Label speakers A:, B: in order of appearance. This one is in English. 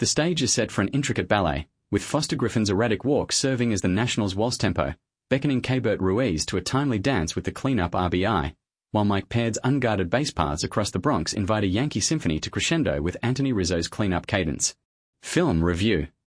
A: The stage is set for an intricate ballet, with Foster Griffin's erratic walk serving as the Nationals' waltz tempo, beckoning Keibert Ruiz to a timely dance with the clean-up RBI, while Mike Paird's unguarded bass paths across the Bronx invite a Yankee symphony to crescendo with Anthony Rizzo's clean-up cadence. Film Review.